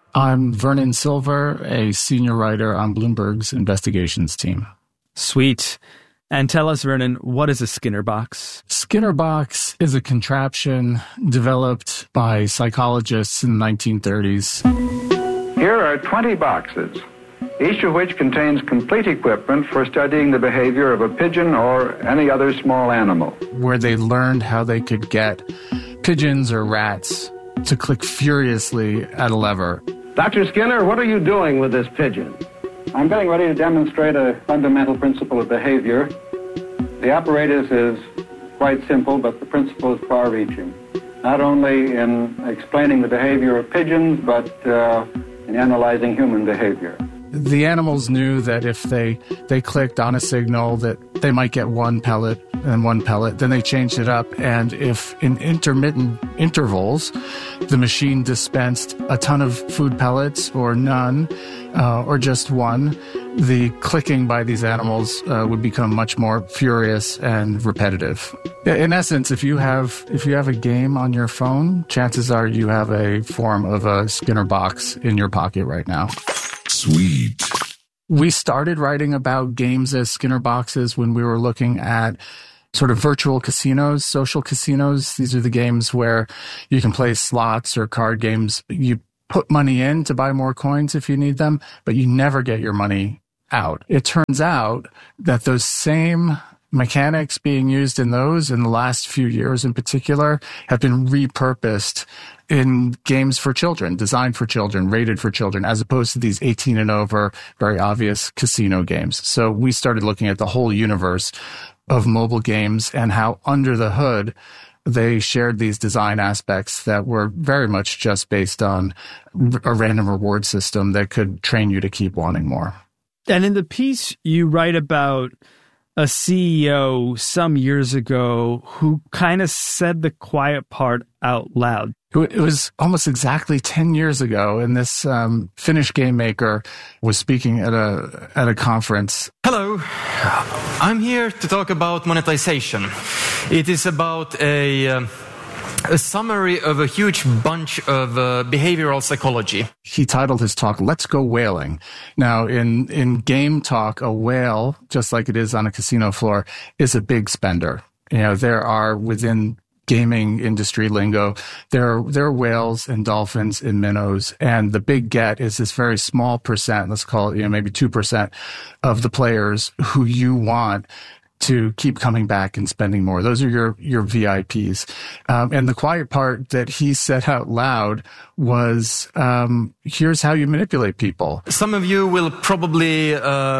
I'm Vernon Silver, a senior writer on Bloomberg's investigations team. Sweet. And tell us, Vernon, what is a Skinner box? Skinner box is a contraption developed by psychologists in the 1930s. Here are 20 boxes, each of which contains complete equipment for studying the behavior of a pigeon or any other small animal. Where they learned how they could get pigeons or rats to click furiously at a lever. Dr. Skinner, what are you doing with this pigeon? I'm getting ready to demonstrate a fundamental principle of behavior. The apparatus is quite simple, but the principle is far-reaching. Not only in explaining the behavior of pigeons, but in analyzing human behavior. The animals knew that if they clicked on a signal that they might get one pellet and one pellet, then they changed it up. And if in intermittent intervals, the machine dispensed a ton of food pellets or none, or just one, the clicking by these animals would become much more furious and repetitive. In essence, if you have a game on your phone, chances are you have a form of a Skinner box in your pocket right now. Sweet. We started writing about games as Skinner boxes when we were looking at sort of virtual casinos, social casinos. These are the games where you can play slots or card games. You put money in to buy more coins if you need them, but you never get your money out. It turns out that those same mechanics being used in those in the last few years in particular have been repurposed in games for children, designed for children, rated for children, as opposed to these 18 and over, very obvious casino games. So we started looking at the whole universe of mobile games and how under the hood they shared these design aspects that were very much just based on a random reward system that could train you to keep wanting more. And in the piece, you write about a CEO some years ago who kind of said the quiet part out loud. It was almost exactly 10 years ago, and this Finnish game maker was speaking at a conference. Hello, I'm here to talk about monetization. It is about a summary of a huge bunch of behavioral psychology. He titled his talk, Let's Go Whaling. Now, in game talk, a whale, just like it is on a casino floor, is a big spender. You know, there are within gaming industry lingo, there are whales and dolphins and minnows, and the big get is this very small percent, let's call it, maybe 2% of the players who you want to keep coming back and spending more. Those are your VIPs. And the quiet part that he said out loud was, here's how you manipulate people. Some of you will probably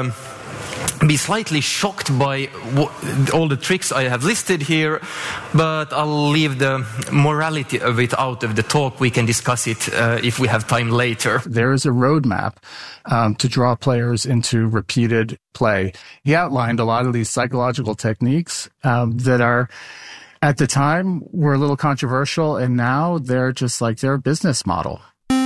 be slightly shocked by all the tricks I have listed here, but I'll leave the morality of it out of the talk. We can discuss it if we have time later. There is a roadmap to draw players into repeated play. He outlined a lot of these psychological techniques that are, at the time, were a little controversial, and now they're just like their business model.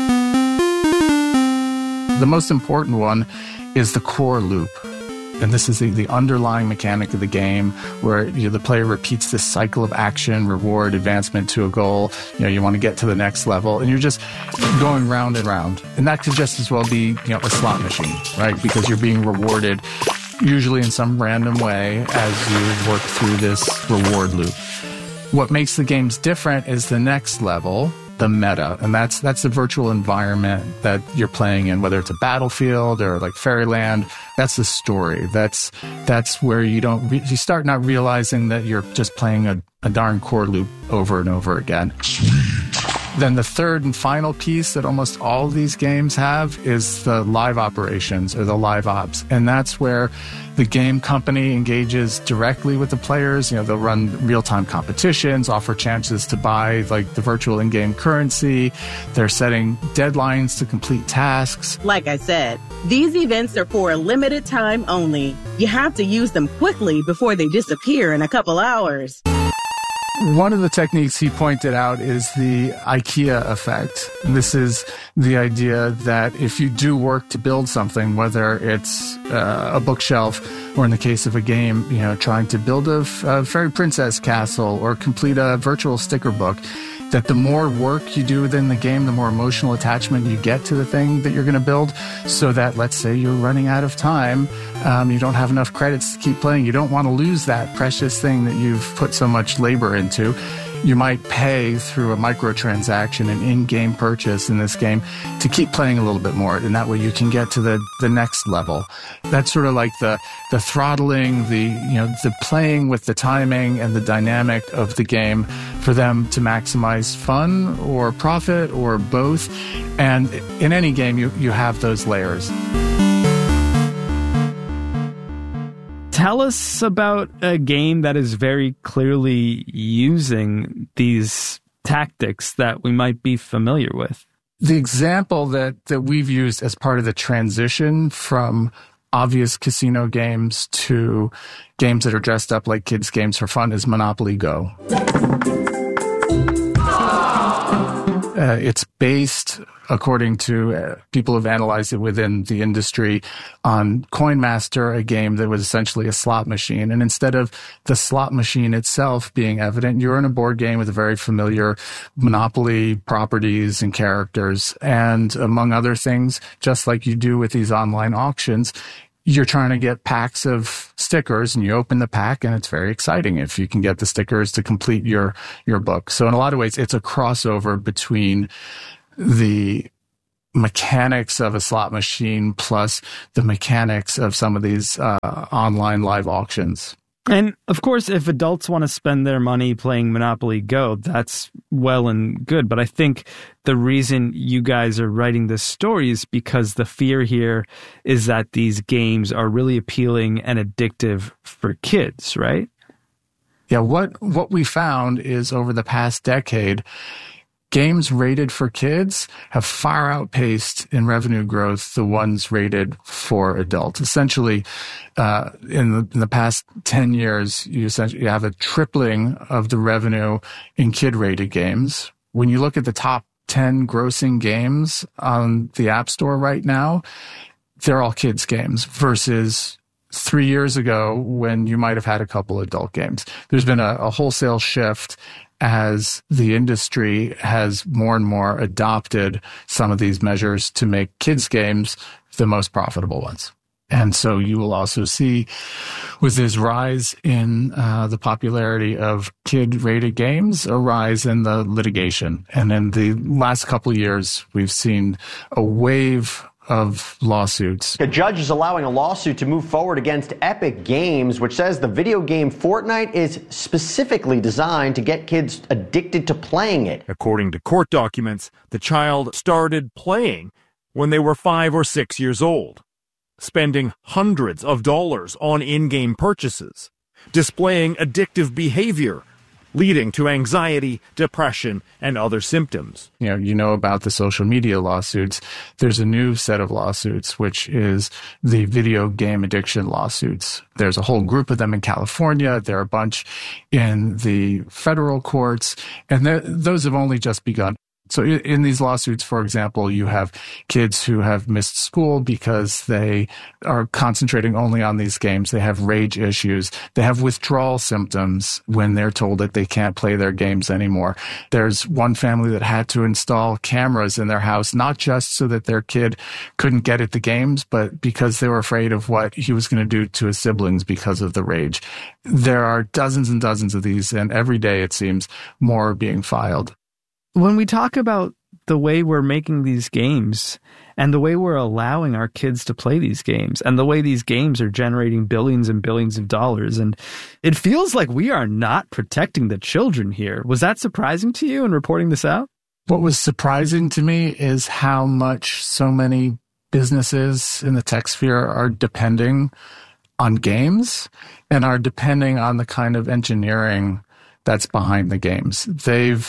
The most important one is the core loop. And this is the underlying mechanic of the game where the player repeats this cycle of action, reward, advancement to a goal. You want to get to the next level, and you're just going round and round. And that could just as well be a slot machine, right? Because you're being rewarded usually in some random way as you work through this reward loop. What makes the games different is the next level, the meta, and that's the virtual environment that you're playing in, whether it's a battlefield or like Fairyland. That's the story. That's where you start not realizing that you're just playing a darn core loop over and over again. Then the third and final piece that almost all of these games have is the live operations or the live ops. And that's where the game company engages directly with the players. They'll run real-time competitions, offer chances to buy like the virtual in-game currency. They're setting deadlines to complete tasks. Like I said, these events are for a limited time only. You have to use them quickly before they disappear in a couple hours. One of the techniques he pointed out is the IKEA effect. This is the idea that if you do work to build something, whether it's a bookshelf or in the case of a game, trying to build a fairy princess castle or complete a virtual sticker book, that the more work you do within the game, the more emotional attachment you get to the thing that you're going to build, so that, let's say you're running out of time, you don't have enough credits to keep playing, you don't want to lose that precious thing that you've put so much labor into. You might pay through a microtransaction, an in-game purchase in this game, to keep playing a little bit more, and that way you can get to the next level. That's sort of like the throttling, the playing with the timing and the dynamic of the game for them to maximize fun or profit or both. And in any game, you have those layers. Tell us about a game that is very clearly using these tactics that we might be familiar with. The example that we've used as part of the transition from obvious casino games to games that are dressed up like kids' games for fun is Monopoly Go. It's based, according to people who've analyzed it within the industry, on Coin Master, a game that was essentially a slot machine. And instead of the slot machine itself being evident, you're in a board game with very familiar Monopoly properties and characters. And among other things, just like you do with these online auctions, you're trying to get packs of stickers, and you open the pack, and it's very exciting if you can get the stickers to complete your book. So in a lot of ways, it's a crossover between the mechanics of a slot machine plus the mechanics of some of these online live auctions. And of course, if adults want to spend their money playing Monopoly Go, that's well and good. But I think the reason you guys are writing this story is because the fear here is that these games are really appealing and addictive for kids, right? Yeah, what we found is over the past decade, games rated for kids have far outpaced in revenue growth the ones rated for adults. Essentially, in the past 10 years, you have a tripling of the revenue in kid-rated games. When you look at the top 10 grossing games on the App Store right now, they're all kids' games versus 3 years ago when you might have had a couple adult games. There's been a wholesale shift as the industry has more and more adopted some of these measures to make kids' games the most profitable ones. And so you will also see, with this rise in the popularity of kid-rated games, a rise in the litigation. And in the last couple of years, we've seen a wave of lawsuits. A judge is allowing a lawsuit to move forward against Epic Games, which says the video game Fortnite is specifically designed to get kids addicted to playing it. According to court documents, the child started playing when they were 5 or 6 years old, spending hundreds of dollars on in-game purchases, displaying addictive behavior, leading to anxiety, depression, and other symptoms. You know about the social media lawsuits. There's a new set of lawsuits, which is the video game addiction lawsuits. There's a whole group of them in California. There are a bunch in the federal courts, and those have only just begun. So in these lawsuits, for example, you have kids who have missed school because they are concentrating only on these games. They have rage issues. They have withdrawal symptoms when they're told that they can't play their games anymore. There's one family that had to install cameras in their house, not just so that their kid couldn't get at the games, but because they were afraid of what he was going to do to his siblings because of the rage. There are dozens and dozens of these, and every day, it seems, more are being filed. When we talk about the way we're making these games and the way we're allowing our kids to play these games and the way these games are generating billions and billions of dollars, and it feels like we are not protecting the children here. Was that surprising to you in reporting this out? What was surprising to me is how much so many businesses in the tech sphere are depending on games and are depending on the kind of engineering that's behind the games. They've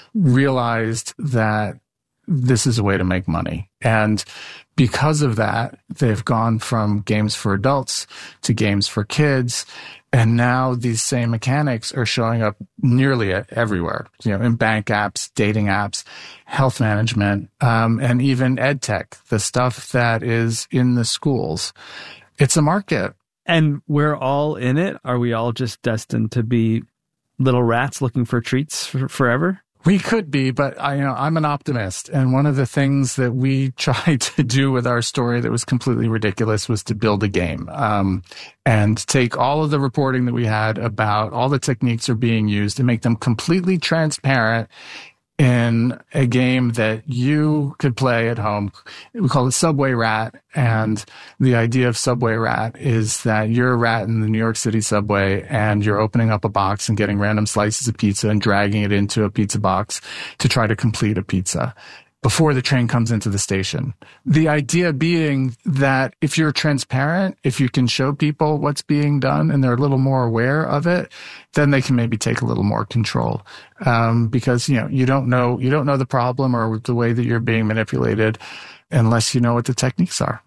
realized that this is a way to make money. And because of that, they've gone from games for adults to games for kids. And now these same mechanics are showing up nearly everywhere, in bank apps, dating apps, health management, and even ed tech, the stuff that is in the schools. It's a market. And we're all in it? Are we all just destined to be little rats looking for treats forever? We could be, but I'm an optimist. And one of the things that we tried to do with our story that was completely ridiculous was to build a game, and take all of the reporting that we had about all the techniques are being used and make them completely transparent in a game that you could play at home. We call it Subway Rat. And the idea of Subway Rat is that you're a rat in the New York City subway and you're opening up a box and getting random slices of pizza and dragging it into a pizza box to try to complete a pizza before the train comes into the station. The idea being that if you're transparent, if you can show people what's being done and they're a little more aware of it, then they can maybe take a little more control. Because, you don't know the problem or the way that you're being manipulated unless you know what the techniques are.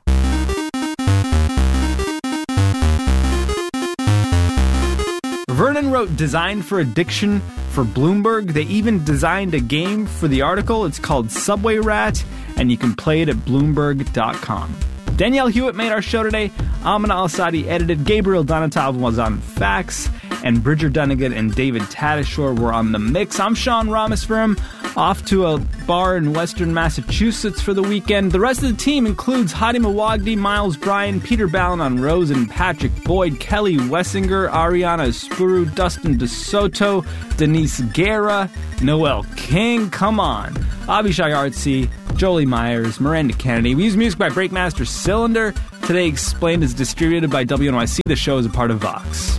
Vernon wrote Design for Addiction for Bloomberg. They even designed a game for the article. It's called Subway Rat, and you can play it at Bloomberg.com. Danielle Hewitt made our show today. Amina Al-Sadi edited. Gabriel Donatov was on Facts. And Bridger Dunnigan and David Tatasciore were on the mix. I'm Sean Rameswaram, off to a bar in western Massachusetts for the weekend. The rest of the team includes Hadi Mawagdi, Miles Bryan, Peter Ballin on Rosen, Patrick Boyd, Kelly Wessinger, Ariana Spuru, Dustin DeSoto, Denise Guerra, Noel King, come on, Avishai Artsy, Jolie Myers, Miranda Kennedy. We use music by Breakmaster Cylinder. Today Explained is distributed by WNYC. The show is a part of Vox.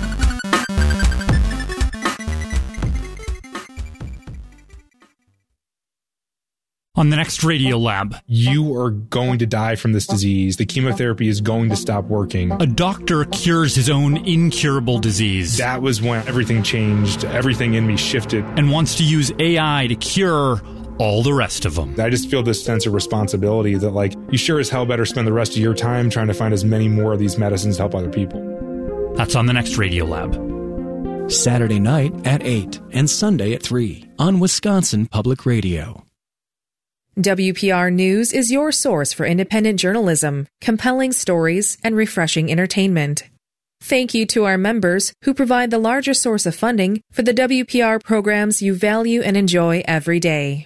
On the next Radiolab. You are going to die from this disease. The chemotherapy is going to stop working. A doctor cures his own incurable disease. That was when everything changed. Everything in me shifted. And wants to use AI to cure all the rest of them. I just feel this sense of responsibility that, you sure as hell better spend the rest of your time trying to find as many more of these medicines to help other people. That's on the next Radiolab. Saturday night at 8 and Sunday at 3 on Wisconsin Public Radio. WPR News is your source for independent journalism, compelling stories, and refreshing entertainment. Thank you to our members who provide the larger source of funding for the WPR programs you value and enjoy every day.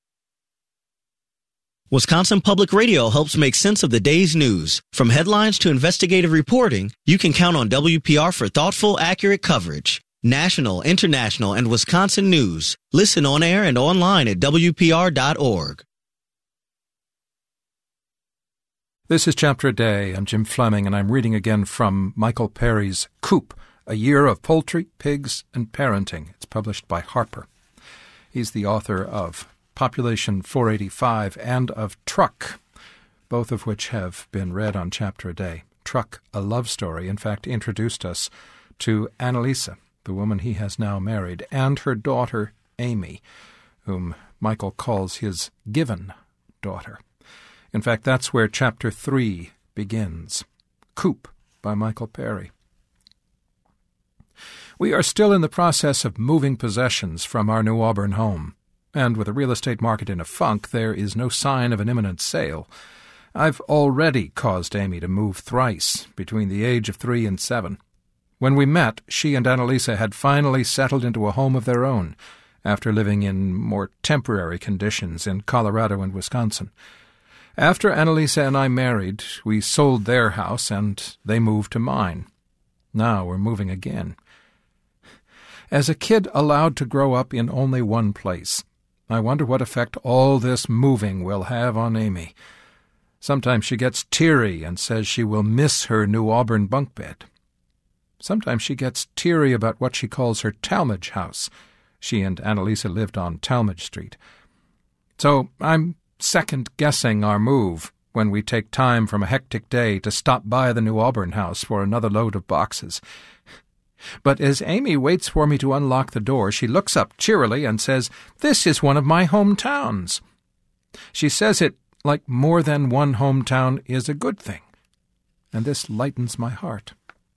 Wisconsin Public Radio helps make sense of the day's news. From headlines to investigative reporting, you can count on WPR for thoughtful, accurate coverage. National, international, and Wisconsin news. Listen on air and online at WPR.org. This is Chapter a Day. I'm Jim Fleming, and I'm reading again from Michael Perry's Coop, A Year of Poultry, Pigs, and Parenting. It's published by Harper. He's the author of Population 485 and of Truck, both of which have been read on Chapter a Day. Truck, a love story, in fact, introduced us to Annalisa, the woman he has now married, and her daughter, Amy, whom Michael calls his given daughter. In fact, that's where Chapter 3 begins. Coop by Michael Perry. We are still in the process of moving possessions from our New Auburn home, and with the real estate market in a funk, there is no sign of an imminent sale. I've already caused Amy to move thrice between the age of 3 and 7. When we met, she and Annalisa had finally settled into a home of their own, after living in more temporary conditions in Colorado and Wisconsin. After Annalisa and I married, we sold their house and they moved to mine. Now we're moving again. As a kid allowed to grow up in only one place, I wonder what effect all this moving will have on Amy. Sometimes she gets teary and says she will miss her New Auburn bunk bed. Sometimes she gets teary about what she calls her Talmadge house. She and Annalisa lived on Talmadge Street. So I'm second-guessing our move when we take time from a hectic day to stop by the New Auburn house for another load of boxes. But as Amy waits for me to unlock the door, she looks up cheerily and says, "This is one of my hometowns." She says it like more than one hometown is a good thing, and this lightens my heart.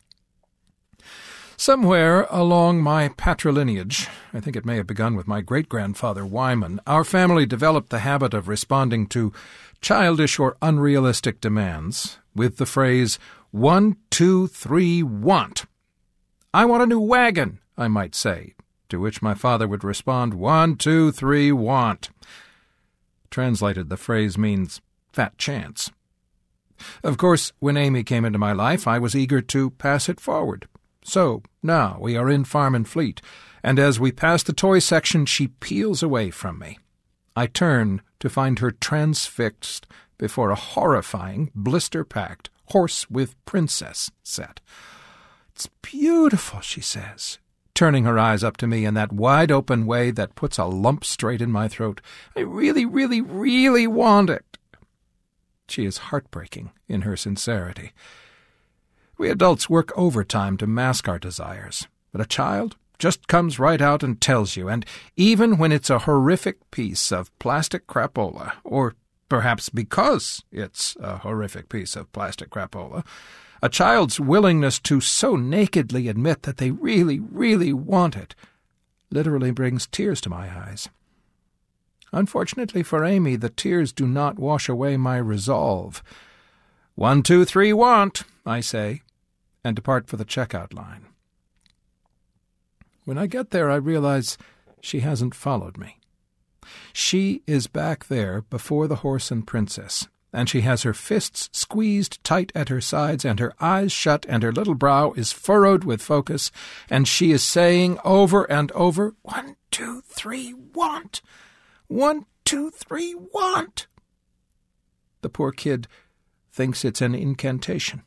Somewhere along my patrilineage, I think it may have begun with my great-grandfather Wyman, our family developed the habit of responding to childish or unrealistic demands with the phrase, 1, 2, 3, want. I want a new wagon, I might say, to which my father would respond, 1, 2, 3, want. Translated, the phrase means fat chance. Of course, when Amy came into my life, I was eager to pass it forward. So, now we are in Farm and Fleet, and as we pass the toy section, she peels away from me. I turn to find her transfixed before a horrifying, blister-packed Horse with Princess set. "It's beautiful," she says, turning her eyes up to me in that wide-open way that puts a lump straight in my throat. "I really, really, really want it." She is heartbreaking in her sincerity. We adults work overtime to mask our desires, but a child just comes right out and tells you, and even when it's a horrific piece of plastic crapola, or perhaps because it's a horrific piece of plastic crapola, a child's willingness to so nakedly admit that they really, really want it literally brings tears to my eyes. Unfortunately for Amy, the tears do not wash away my resolve. 1, 2, 3, want, I say, and depart for the checkout line. When I get there, I realize she hasn't followed me. She is back there before the Horse and Princess, and she has her fists squeezed tight at her sides and her eyes shut and her little brow is furrowed with focus, and she is saying over and over, 1, 2, 3, want! 1, 2, 3, want! The poor kid thinks it's an incantation.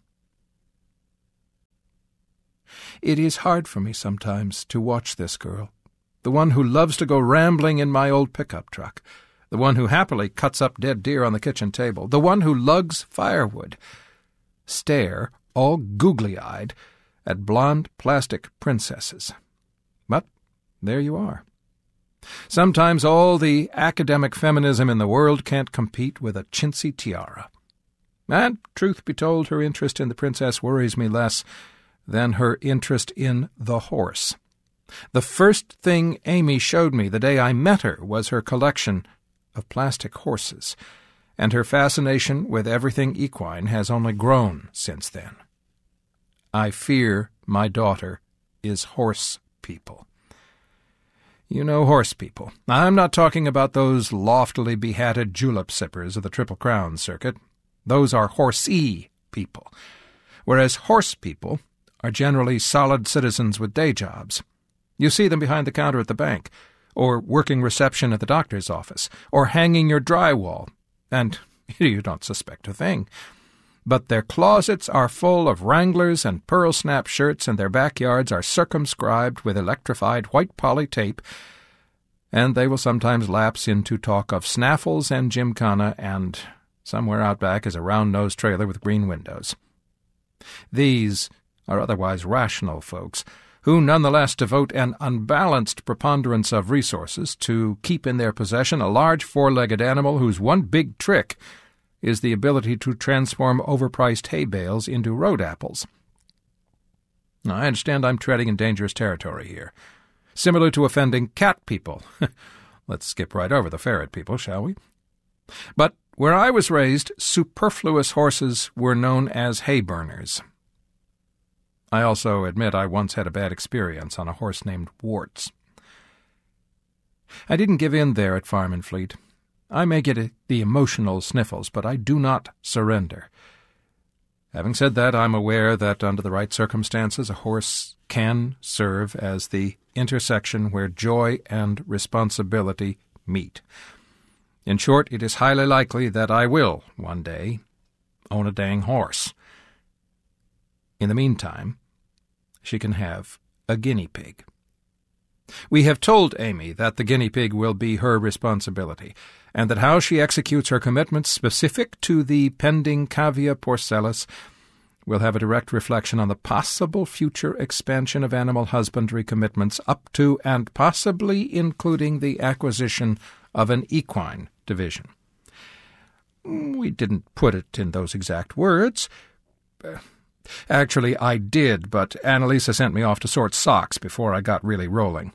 It is hard for me sometimes to watch this girl, the one who loves to go rambling in my old pickup truck, the one who happily cuts up dead deer on the kitchen table, the one who lugs firewood, stare, all googly-eyed, at blonde plastic princesses. But there you are. Sometimes all the academic feminism in the world can't compete with a chintzy tiara. And, truth be told, her interest in the princess worries me less than her interest in the horse. The first thing Amy showed me the day I met her was her collection of plastic horses, and her fascination with everything equine has only grown since then. I fear my daughter is horse people. You know horse people. I'm not talking about those loftily behatted julep sippers of the Triple Crown circuit. Those are horsey people, whereas horse people are generally solid citizens with day jobs. You see them behind the counter at the bank, or working reception at the doctor's office, or hanging your drywall, and you don't suspect a thing. But their closets are full of Wranglers and pearl-snap shirts, and their backyards are circumscribed with electrified white poly tape, and they will sometimes lapse into talk of snaffles and gymkhana, and somewhere out back is a round-nosed trailer with green windows. These are otherwise rational folks, who nonetheless devote an unbalanced preponderance of resources to keep in their possession a large four-legged animal whose one big trick is the ability to transform overpriced hay bales into road apples. Now, I understand I'm treading in dangerous territory here, similar to offending cat people. Let's skip right over the ferret people, shall we? But where I was raised, superfluous horses were known as hay burners. I also admit I once had a bad experience on a horse named Warts. I didn't give in there at Farm and Fleet. I may get the emotional sniffles, but I do not surrender. Having said that, I'm aware that under the right circumstances, a horse can serve as the intersection where joy and responsibility meet. In short, it is highly likely that I will, one day, own a dang horse. In the meantime, she can have a guinea pig. We have told Amy that the guinea pig will be her responsibility, and that how she executes her commitments specific to the pending Cavia porcellus will have a direct reflection on the possible future expansion of animal husbandry commitments up to and possibly including the acquisition of an equine division. We didn't put it in those exact words. Actually, I did, but Annalisa sent me off to sort socks before I got really rolling.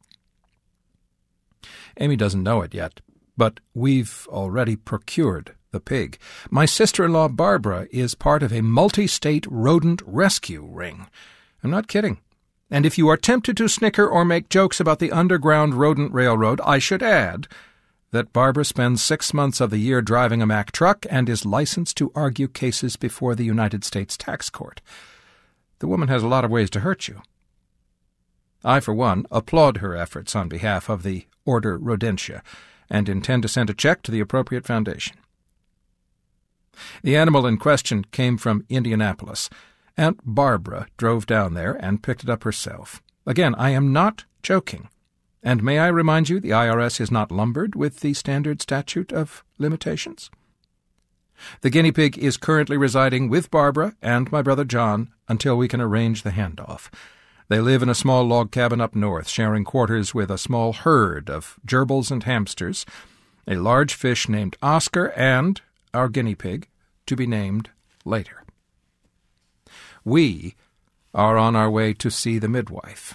Amy doesn't know it yet, but we've already procured the pig. My sister-in-law Barbara is part of a multi-state rodent rescue ring. I'm not kidding. And if you are tempted to snicker or make jokes about the Underground Rodent Railroad, I should add that Barbara spends 6 months of the year driving a Mack truck and is licensed to argue cases before the United States Tax Court. The woman has a lot of ways to hurt you. I, for one, applaud her efforts on behalf of the Order Rodentia and intend to send a check to the appropriate foundation. The animal in question came from Indianapolis. Aunt Barbara drove down there and picked it up herself. Again, I am not joking. And may I remind you, the IRS is not lumbered with the standard statute of limitations? The guinea pig is currently residing with Barbara and my brother John until we can arrange the handoff. They live in a small log cabin up north, sharing quarters with a small herd of gerbils and hamsters, a large fish named Oscar, and our guinea pig, to be named later. We are on our way to see the midwife.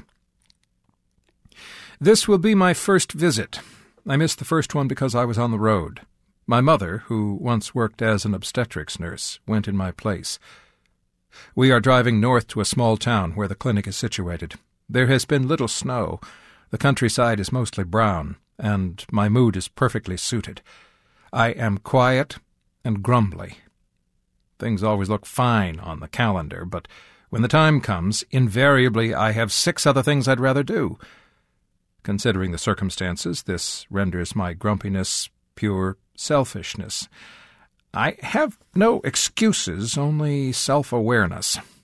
This will be my first visit. I missed the first one because I was on the road. My mother, who once worked as an obstetrics nurse, went in my place. We are driving north to a small town where the clinic is situated. There has been little snow. The countryside is mostly brown, and my mood is perfectly suited. I am quiet and grumbly. Things always look fine on the calendar, but when the time comes, invariably I have 6 other things I'd rather do. Considering the circumstances, this renders my grumpiness pure selfishness. I have no excuses, only self-awareness.